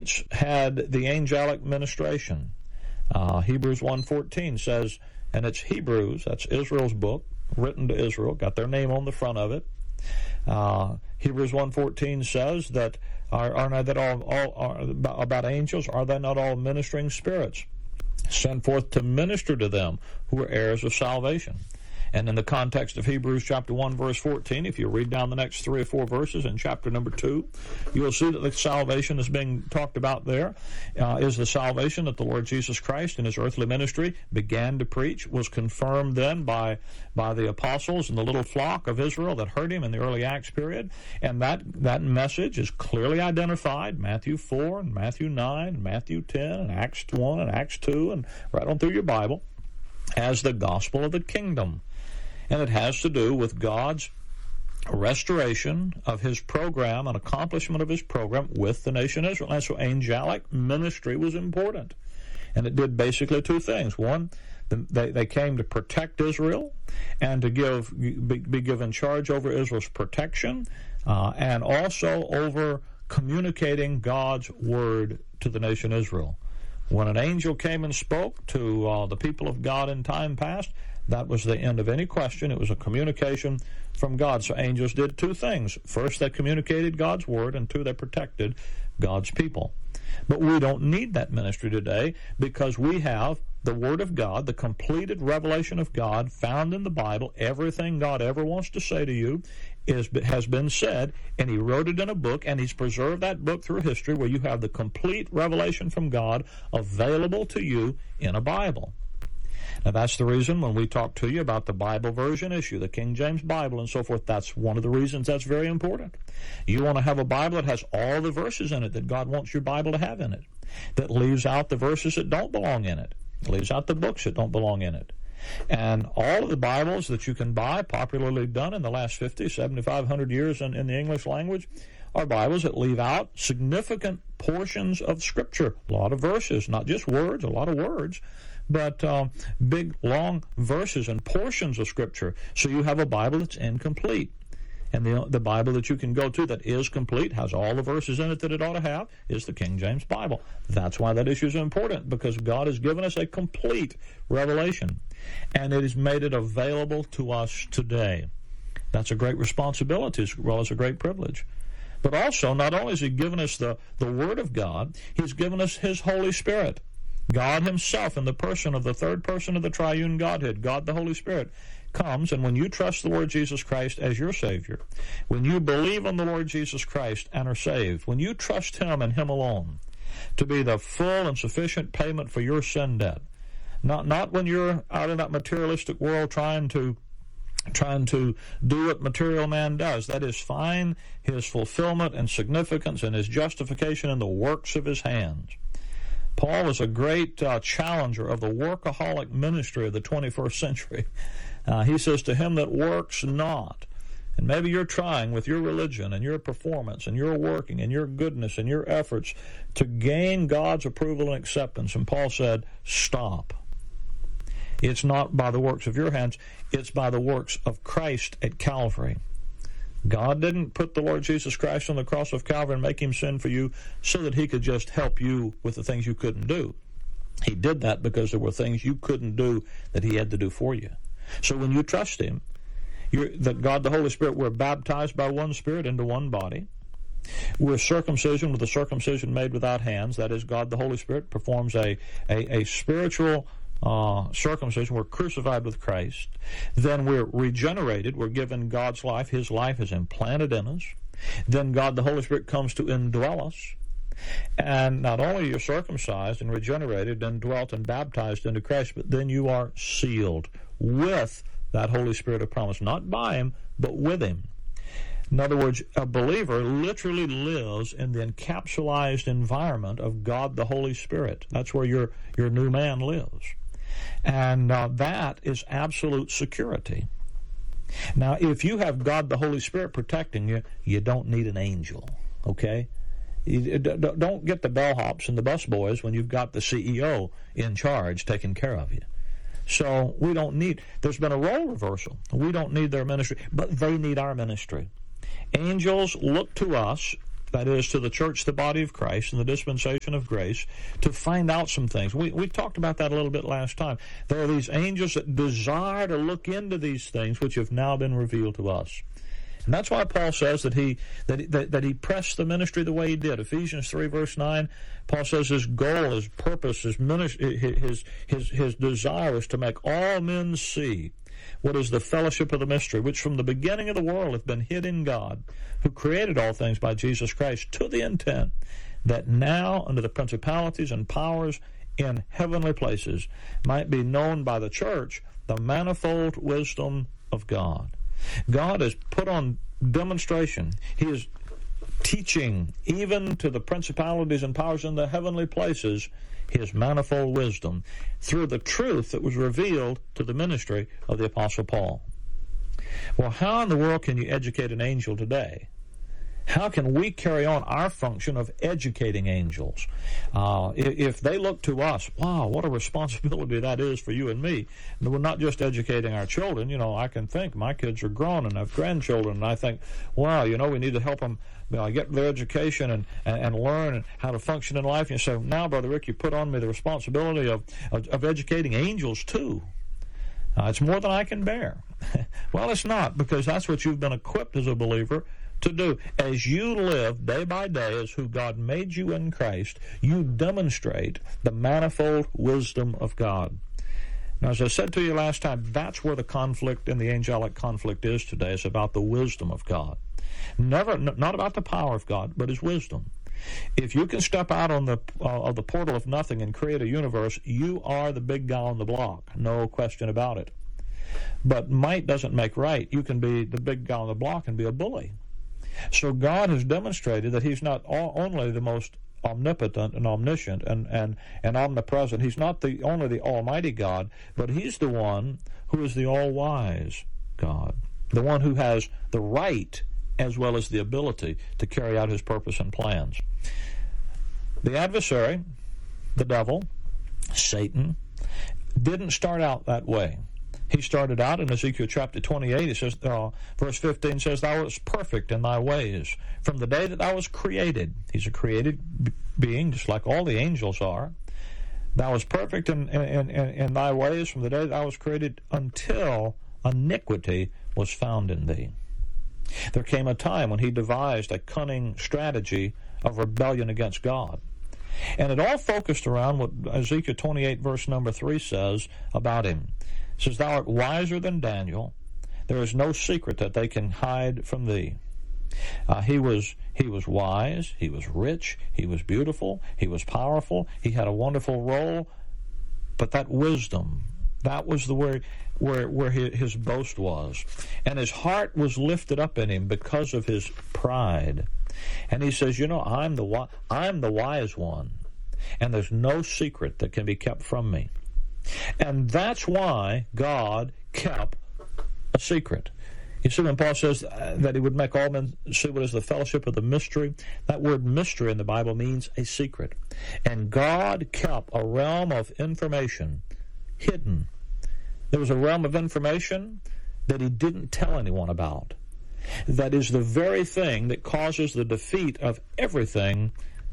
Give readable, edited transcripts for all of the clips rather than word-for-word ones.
saints had the angelic ministration. Hebrews 1:14 says, and it's Hebrews, that's Israel's book, written to Israel, got their name on the front of it. Hebrews 1:14 says that are not that all about angels? Are they not all ministering spirits sent forth to minister to them who are heirs of salvation? And in the context of Hebrews chapter 1, verse 14, if you read down the next 3 or 4 verses in chapter number 2, you'll see that the salvation is being talked about there is the salvation that the Lord Jesus Christ in his earthly ministry began to preach, was confirmed then by the apostles and the little flock of Israel that heard him in the early Acts period. And that message is clearly identified, Matthew 4 and Matthew 9 and Matthew 10 and Acts 1 and Acts 2 and right on through your Bible, as the gospel of the kingdom. And it has to do with God's restoration of his program and accomplishment of his program with the nation Israel. And so angelic ministry was important. And it did basically 2 things. One, they came to protect Israel and to be given charge over Israel's protection and also over communicating God's word to the nation Israel. When an angel came and spoke to the people of God in time past, that was the end of any question. It was a communication from God. So angels did 2 things. First, they communicated God's word, and 2, they protected God's people. But we don't need that ministry today because we have the Word of God, the completed revelation of God found in the Bible. Everything God ever wants to say to you has been said, and he wrote it in a book, and he's preserved that book through history where you have the complete revelation from God available to you in a Bible. Now, that's the reason when we talk to you about the Bible version issue, the King James Bible and so forth, that's one of the reasons that's very important. You want to have a Bible that has all the verses in it that God wants your Bible to have in it, that leaves out the verses that don't belong in it, leaves out the books that don't belong in it. And all of the Bibles that you can buy, popularly done in the last 50, 7,500 years in the English language, are Bibles that leave out significant portions of Scripture, a lot of verses, not just words, a lot of words, but big, long verses and portions of Scripture. So you have a Bible that's incomplete. And the Bible that you can go to that is complete, has all the verses in it that it ought to have, is the King James Bible. That's why that issue is important, because God has given us a complete revelation, and it has made it available to us today. That's a great responsibility as well as a great privilege. But also, not only has he given us the Word of God, he's given us his Holy Spirit. God himself, in the person of the third person of the triune Godhead, God the Holy Spirit, comes, and when you trust the Lord Jesus Christ as your Savior, when you believe on the Lord Jesus Christ and are saved, when you trust him and him alone to be the full and sufficient payment for your sin debt, not when you're out in that materialistic world trying to do what material man does, that is, find his fulfillment and significance and his justification in the works of his hands. Paul is a great challenger of the workaholic ministry of the 21st century. He says, to him that works not, and maybe you're trying with your religion and your performance and your working and your goodness and your efforts to gain God's approval and acceptance. And Paul said, stop. It's not by the works of your hands, it's by the works of Christ at Calvary. God didn't put the Lord Jesus Christ on the cross of Calvary and make him sin for you so that he could just help you with the things you couldn't do. He did that because there were things you couldn't do that he had to do for you. So when you trust him, that God the Holy Spirit, we're baptized by one Spirit into one body. We're circumcision with a circumcision made without hands. That is, God the Holy Spirit performs a spiritual circumcision. We're crucified with Christ. Then we're regenerated. We're given God's life. His life is implanted in us. Then God the Holy Spirit comes to indwell us. And not only are you circumcised and regenerated and dwelt and baptized into Christ, but then you are sealed with that Holy Spirit of promise. Not by him, but with him. In other words, a believer literally lives in the encapsulated environment of God the Holy Spirit. That's where your new man lives. And that is absolute security. Now, if you have God the Holy Spirit protecting you, you don't need an angel, okay? Don't get the bellhops and the busboys when you've got the CEO in charge taking care of you. So we don't need, there's been a role reversal. We don't need their ministry, but they need our ministry. Angels look to us that is to the church, the body of Christ, and the dispensation of grace, to find out some things. We talked about that a little bit last time. There are these angels that desire to look into these things which have now been revealed to us. And that's why Paul says that he pressed the ministry the way he did. Ephesians 3, verse 9, Paul says his goal, his purpose, his desire is to make all men see what is the fellowship of the mystery, which from the beginning of the world hath been hid in God, who created all things by Jesus Christ, to the intent that now under the principalities and powers in heavenly places might be known by the church the manifold wisdom of God. God has put on demonstration. He is teaching even to the principalities and powers in the heavenly places his manifold wisdom through the truth that was revealed to the ministry of the Apostle Paul. Well, how in the world can you educate an angel today? How can we carry on our function of educating angels? If they look to us, wow, what a responsibility that is for you and me. And we're not just educating our children. I can think my kids are grown and have grandchildren, and I think, wow, we need to help them get their education and learn how to function in life. And you say, now, Brother Rick, you put on me the responsibility of educating angels too. It's more than I can bear. Well, it's not, because that's what you've been equipped as a believer to do. As you live day by day as who God made you in Christ, you demonstrate the manifold wisdom of God. Now, as I said to you last time, that's where the conflict and the angelic conflict is today. It's about the wisdom of God. Not about the power of God, but his wisdom. If you can step out on the portal of nothing and create a universe, you are the big guy on the block. No question about it. But might doesn't make right. You can be the big guy on the block and be a bully. So God has demonstrated that he's not only the most omnipotent and omniscient and omnipresent. He's not only the almighty God, but he's the one who is the all-wise God, the one who has the right as well as the ability to carry out his purpose and plans. The adversary, the devil, Satan, didn't start out that way. He started out in Ezekiel chapter 28, it says, verse 15 says, "Thou wast perfect in thy ways from the day that thou was created." He's a created being, just like all the angels are. "Thou wast perfect in thy ways from the day that thou was created until iniquity was found in thee." There came a time when he devised a cunning strategy of rebellion against God. And it all focused around what Ezekiel 28 verse number 3 says about him. It says, "Thou art wiser than Daniel. There is no secret that they can hide from thee." He was wise, he was rich, he was beautiful, he was powerful, he had a wonderful role, but that wisdom, that was the where his boast was. And his heart was lifted up in him because of his pride. And he says, I'm the wise one, and there's no secret that can be kept from me. And that's why God kept a secret. You see, when Paul says that he would make all men see what is the fellowship of the mystery, that word mystery in the Bible means a secret. And God kept a realm of information hidden. There was a realm of information that he didn't tell anyone about. That is the very thing that causes the defeat of everything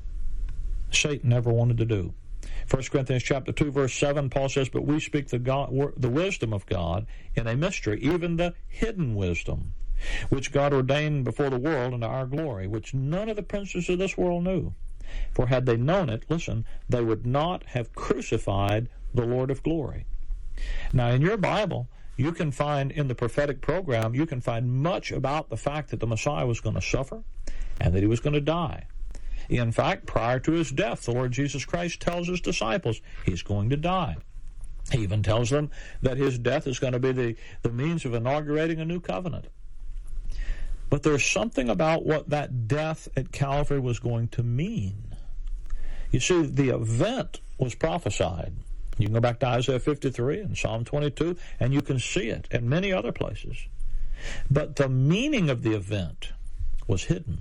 Satan ever wanted to do. 1 Corinthians chapter 2, verse 7, Paul says, "But we speak the wisdom of God in a mystery, even the hidden wisdom, which God ordained before the world unto our glory, which none of the princes of this world knew. For had they known it," listen, "they would not have crucified the Lord of glory." Now, in your Bible, you can find in the prophetic program, you can find much about the fact that the Messiah was going to suffer and that he was going to die. In fact, prior to his death, the Lord Jesus Christ tells his disciples he's going to die. He even tells them that his death is going to be the means of inaugurating a new covenant. But there's something about what that death at Calvary was going to mean. You see, the event was prophesied. You can go back to Isaiah 53 and Psalm 22, and you can see it in many other places. But the meaning of the event was hidden.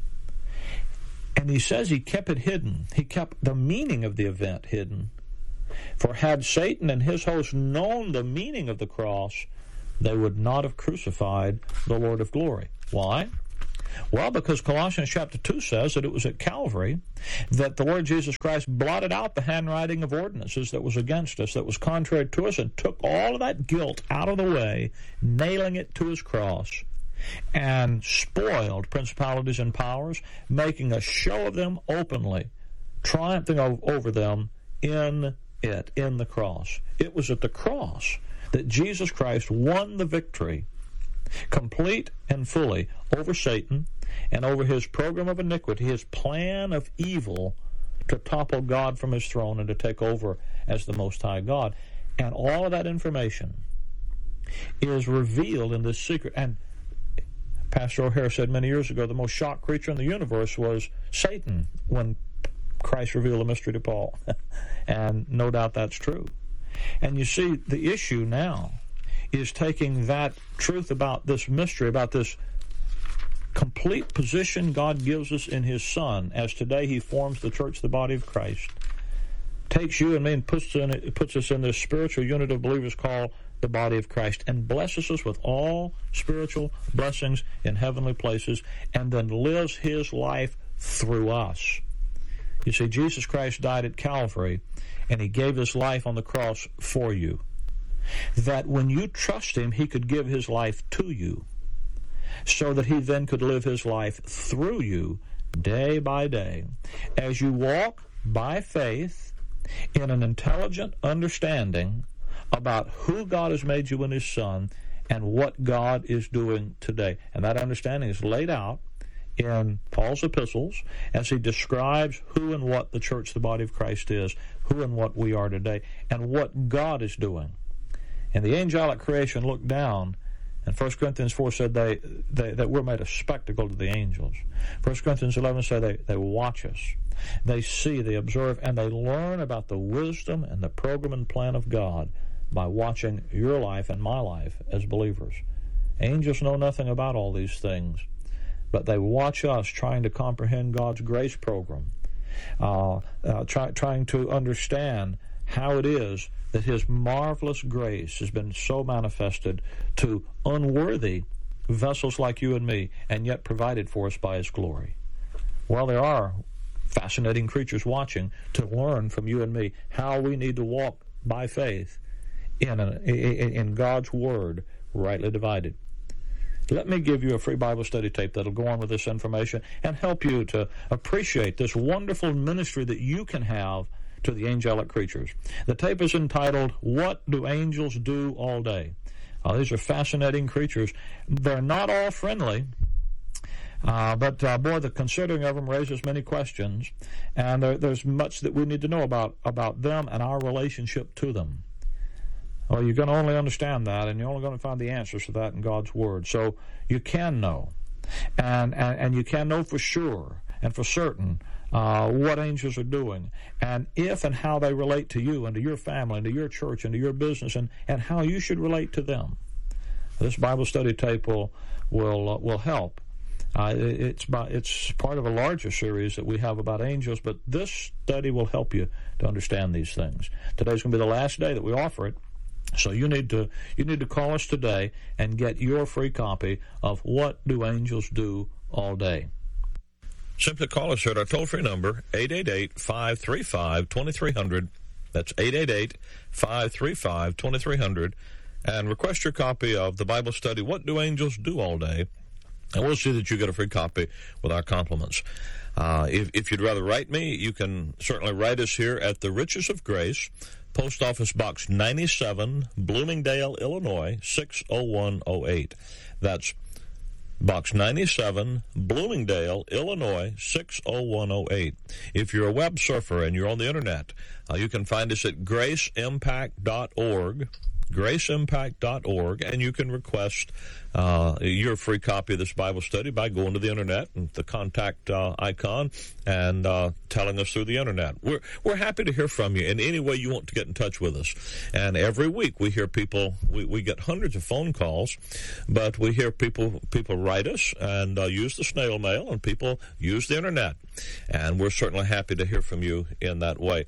And he says he kept it hidden. He kept the meaning of the event hidden. For had Satan and his host known the meaning of the cross, they would not have crucified the Lord of glory. Why? Well, because Colossians chapter 2 says that it was at Calvary that the Lord Jesus Christ blotted out the handwriting of ordinances that was against us, that was contrary to us, and took all of that guilt out of the way, nailing it to his cross, and spoiled principalities and powers, making a show of them openly, triumphing over them in the cross. It was at the cross that Jesus Christ won the victory, complete and fully, over Satan and over his program of iniquity, his plan of evil to topple God from his throne and to take over as the Most High God. And all of that information is revealed in this secret. And Pastor O'Hare said many years ago, the most shocked creature in the universe was Satan when Christ revealed the mystery to Paul. And no doubt that's true. And you see, the issue now is taking that truth about this mystery, about this complete position God gives us in his Son, as today he forms the church, the body of Christ, takes you and me and puts us in this spiritual unit of believers called the body of Christ, and blesses us with all spiritual blessings in heavenly places, and then lives his life through us. You see, Jesus Christ died at Calvary, and he gave his life on the cross for you, that when you trust him, he could give his life to you, so that he then could live his life through you day by day, as you walk by faith in an intelligent understanding about who God has made you in his Son and what God is doing today. And that understanding is laid out in Paul's epistles as he describes who and what the church, the body of Christ is, who and what we are today, and what God is doing. And the angelic creation looked down, and 1 Corinthians 4 said that we're made a spectacle to the angels. 1 Corinthians 11 said they watch us. They see, they observe, and they learn about the wisdom and the program and plan of God by watching your life and my life as believers. Angels know nothing about all these things, but they watch us trying to comprehend God's grace program, trying to understand how it is that his marvelous grace has been so manifested to unworthy vessels like you and me, and yet provided for us by his glory. Well, there are fascinating creatures watching to learn from you and me how we need to walk by faith in God's Word, rightly divided. Let me give you a free Bible study tape that'll go on with this information and help you to appreciate this wonderful ministry that you can have to the angelic creatures. The tape is entitled, What Do Angels Do All Day? These are fascinating creatures. They're not all friendly, but boy, the considering of them raises many questions, and there's much that we need to know about them and our relationship to them. Well, you're going to only understand that, and you're only going to find the answers to that in God's Word. So you can know, and you can know for sure and for certain what angels are doing, and if and how they relate to you and to your family and to your church and to your business, and how you should relate to them. This Bible study tape will help. It's part of a larger series that we have about angels, but this study will help you to understand these things. Today's going to be the last day that we offer it. So you need to call us today and get your free copy of What Do Angels Do All Day? Simply call us at our toll-free number, 888-535-2300. That's 888-535-2300. And request your copy of the Bible study, What Do Angels Do All Day? And we'll see that you get a free copy with our compliments. If you'd rather write me, you can certainly write us here at the Riches of Grace, Post Office Box 97, Bloomingdale, Illinois, 60108. That's Box 97, Bloomingdale, Illinois, 60108. If you're a web surfer and you're on the internet, you can find us at graceimpact.org, graceimpact.org, and you can request your free copy of this Bible study by going to the internet and the contact icon and telling us through the internet. We're happy to hear from you in any way you want to get in touch with us. And every week we hear people, we get hundreds of phone calls, but we hear people write us and use the snail mail, and people use the internet. And we're certainly happy to hear from you in that way.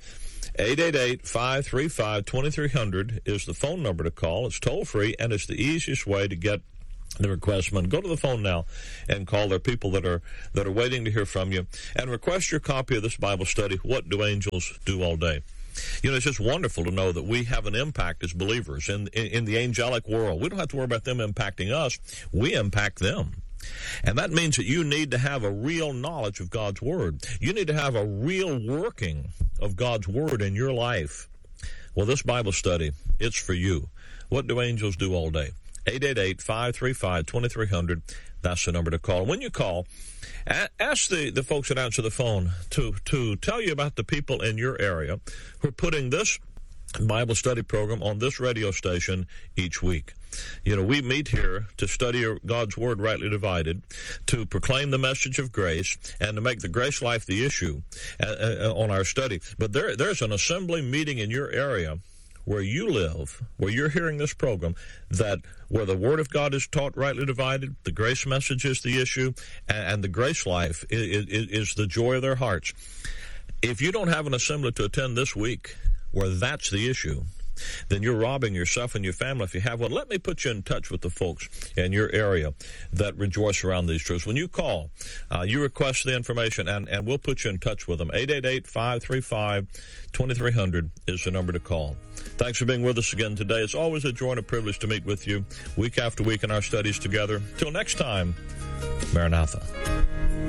888-535-2300 is the phone number to call. It's toll-free, and it's the easiest way to get the requestman. Go to the phone now and call. There are people that are waiting to hear from you, and request your copy of this Bible study, What Do Angels Do All Day? You know, it's just wonderful to know that we have an impact as believers in the angelic world. We don't have to worry about them impacting us. We impact them. And that means that you need to have a real knowledge of God's Word. You need to have a real working of God's Word in your life. Well, this Bible study, it's for you. What do angels do all day? 888-535-2300. That's the number to call. When you call, ask the folks that answer the phone to tell you about the people in your area who are putting this Bible study program on this radio station each week. You know, we meet here to study God's Word rightly divided, to proclaim the message of grace, and to make the grace life the issue on our study. But there's an assembly meeting in your area where you live, where you're hearing this program, where the Word of God is taught rightly divided, the grace message is the issue, and the grace life is the joy of their hearts. If you don't have an assembly to attend this week where that's the issue, then you're robbing yourself and your family if you have one. Let me put you in touch with the folks in your area that rejoice around these truths. When you call, you request the information, and we'll put you in touch with them. 888-535-2300 is the number to call. Thanks for being with us again today. It's always a joy and a privilege to meet with you week after week in our studies together. Till next time, Maranatha.